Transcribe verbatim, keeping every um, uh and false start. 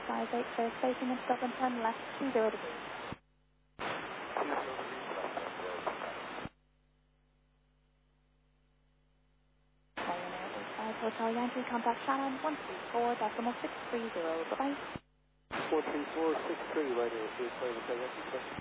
five eight, clear station and stop and turn left, two zero degrees. Hotel Yankee, contact Shannon, one three four, decimal six three zero, bye-bye. one three four six three, right here, please, Hotel Yankee,